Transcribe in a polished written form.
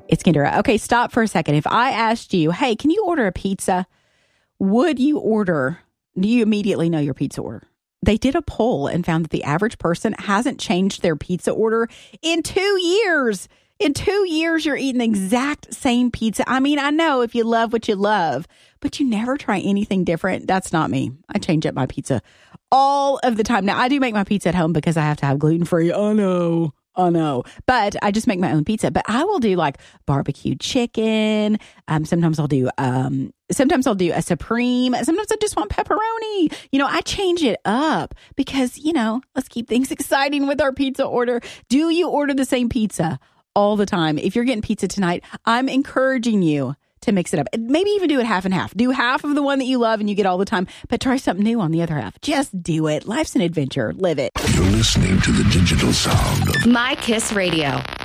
It's Kendra. Okay, stop for a second. If I asked you, hey, can you order a pizza? Do you immediately know your pizza order? They did a poll and found that the average person hasn't changed their pizza order in 2 years. In 2 years, you're eating the exact same pizza. I mean, I know if you love what you love, but you never try anything different. That's not me. I change up my pizza all of the time. Now, I do make my pizza at home because I have to have gluten-free. Oh, no. But I just make my own pizza. But I will do like barbecue chicken. Sometimes I'll do a supreme. Sometimes I just want pepperoni. I change it up because, let's keep things exciting with our pizza order. Do you order the same pizza all the time? If you're getting pizza tonight, I'm encouraging you to mix it up. Maybe even do it half and half. Do half of the one that you love and you get all the time, but try something new on the other half. Just do it. Life's an adventure. Live it. You're listening to the digital sound of My Kiss Radio.